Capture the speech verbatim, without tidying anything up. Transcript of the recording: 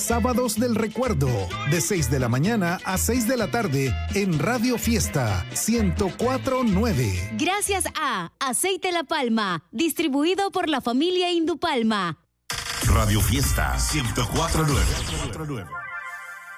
Sábados del Recuerdo, de seis de la mañana a seis de la tarde en Radio Fiesta ciento cuatro punto nueve. Gracias a Aceite La Palma, distribuido por la familia Indupalma. Radio Fiesta ciento cuatro punto nueve.